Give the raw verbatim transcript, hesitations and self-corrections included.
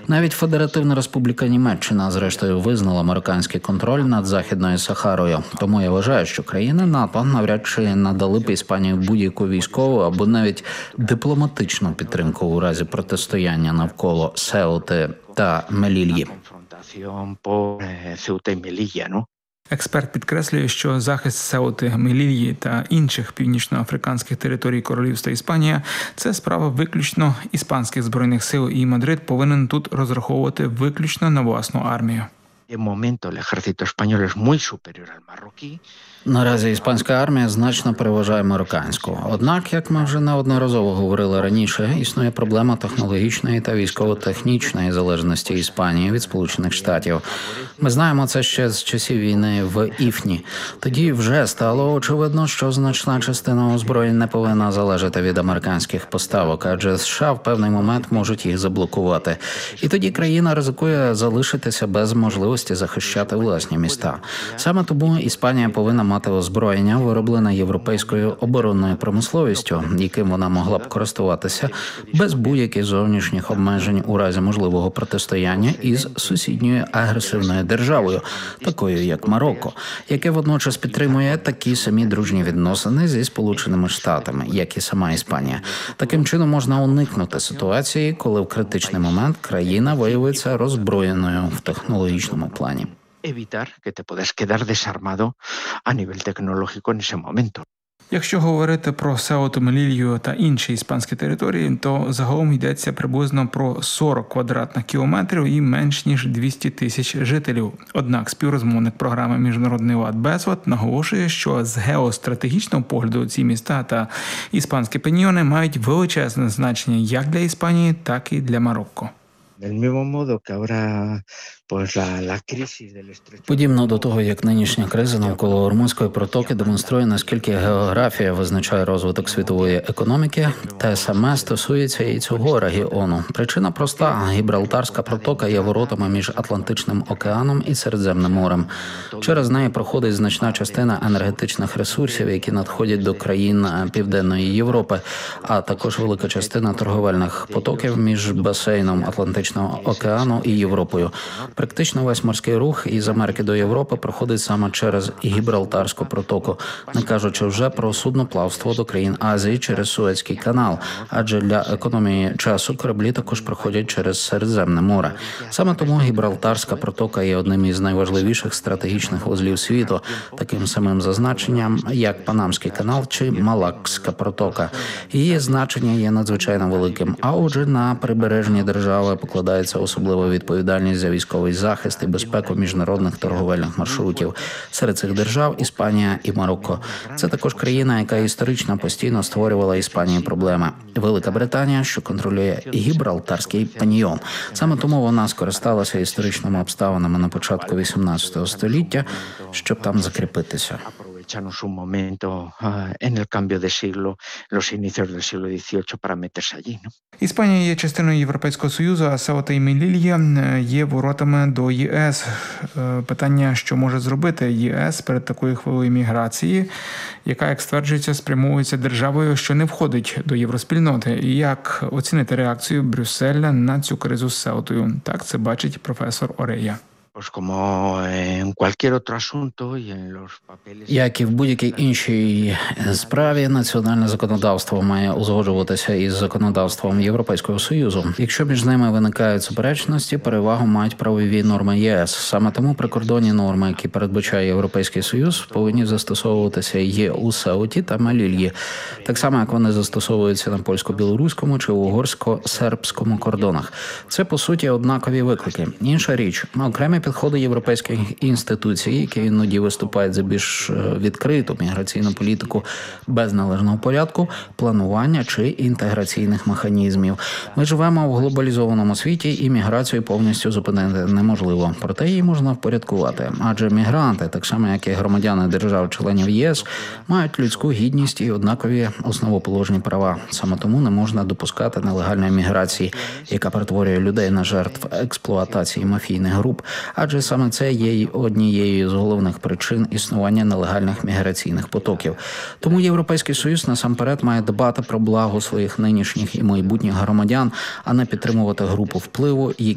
Навіть Федеративна Республіка Німеччина, зрештою, визнала американський контроль над Західною Сахарою. Тому я вважаю, що країни НАТО навряд чи надали б Іспанії будь-яку військову або навіть дипломатичну підтримку у разі протистояння навколо Сеути та Мелільї. Експерт підкреслює, що захист Сеути, Мелільї та інших північноафриканських територій Королівства Іспанія – це справа виключно іспанських збройних сил, і Мадрид повинен тут розраховувати виключно на власну армію. Наразі іспанська армія значно переважає марокканську. Однак, як ми вже неодноразово говорили раніше, існує проблема технологічної та військово-технічної залежності Іспанії від Сполучених Штатів. Ми знаємо це ще з часів війни в Іфні. Тоді вже стало очевидно, що значна частина озброєнь не повинна залежати від американських поставок, адже США в певний момент можуть їх заблокувати. І тоді країна ризикує залишитися без можливості захищати власні міста. Саме тому Іспанія повинна мати озброєння, вироблене європейською оборонною промисловістю, яким вона могла б користуватися без будь-яких зовнішніх обмежень у разі можливого протистояння із сусідньою агресивною державою, такою як Марокко, яке водночас підтримує такі самі дружні відносини зі Сполученими Штатами, як і сама Іспанія. Таким чином можна уникнути ситуації, коли в критичний момент країна виявиться роззброєною в технологічному плані. Evitar que te puedas quedar desarmado a nivel tecnológico en ese momento. Якщо говорити про Сеуту, Мелілью та інші іспанські території, то загалом йдеться приблизно про сорок квадратних кілометрів і менш ніж двісті тисяч жителів. Однак співрозмовник програми «Міжнародний лад» Безлад наголошує, що з геостратегічного погляду ці міста та іспанські пеньйони мають величезне значення як для Іспанії, так і для Марокко. Подібно до того, як нинішня криза навколо Ормузької протоки демонструє, наскільки географія визначає розвиток світової економіки, те саме стосується і цього регіону. Причина проста – Гібралтарська протока є воротами між Атлантичним океаном і Середземним морем. Через неї проходить значна частина енергетичних ресурсів, які надходять до країн Південної Європи, а також велика частина торговельних потоків між басейном Атлантичного океану і Європою. Практично весь морський рух із Америки до Європи проходить саме через Гібралтарську протоку, не кажучи вже про судноплавство до країн Азії через Суецький канал, адже для економії часу кораблі також проходять через Середземне море. Саме тому Гібралтарська протока є одним із найважливіших стратегічних вузлів світу, таким самим за значенням, як Панамський канал чи Малакська протока. Її значення є надзвичайно великим, а отже на прибережні держави покладається особлива відповідальність за військовий захист і безпеку міжнародних торговельних маршрутів. Серед цих держав – Іспанія і Марокко. Це також країна, яка історично постійно створювала Іспанії проблеми. Велика Британія, що контролює Гібралтарський пеньйон. Саме тому вона скористалася історичними обставинами на початку вісімнадцятого століття, щоб там закріпитися. Un momento en el cambio de siglo, los inicios del siglo dieciocho para meterse allí, ¿no? Іспанія є частиною Європейського Союзу, а Сеута і Мелілья є воротами до ЄС. Питання, що може зробити ЄС перед такою хвилею міграції, яка, як стверджується, спрямовується державою, що не входить до євроспільноти. І як оцінити реакцію Брюсселя на цю кризу з Сеутою? Так це бачить професор Орея. Як і в будь-якій іншій справі, національне законодавство має узгоджуватися із законодавством Європейського Союзу. Якщо між ними виникають суперечності, перевагу мають правові норми ЄС. Саме тому прикордонні норми, які передбачає Європейський Союз, повинні застосовуватися і у Сеуті та Мелільї. Так само, як вони застосовуються на польсько-білоруському чи угорсько-сербському кордонах. Це, по суті, однакові виклики. Інша річ – окремі підходи європейських інституцій, які іноді виступають за більш відкриту міграційну політику без належного порядку, планування чи інтеграційних механізмів. Ми живемо в глобалізованому світі, і міграцію повністю зупинити неможливо. Проте її можна впорядкувати. Адже мігранти, так само як і громадяни держав-членів ЄС, мають людську гідність і однакові основоположні права. Саме тому не можна допускати нелегальної міграції, яка перетворює людей на жертв експлуатації мафійних груп, адже саме це є однією з головних причин існування нелегальних міграційних потоків. Тому Європейський Союз насамперед має дбати про благо своїх нинішніх і майбутніх громадян, а не підтримувати групу впливу,